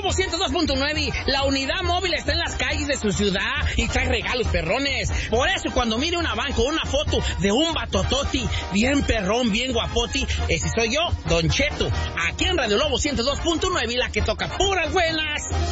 Lobo 102.9, la unidad móvil está en las calles de su ciudad y trae regalos perrones. Por eso cuando mire una banca o una foto de un batototi, bien perrón, bien guapoti, ese soy yo, Don Cheto, aquí en Radio Lobo 102.9, la que toca puras buenas.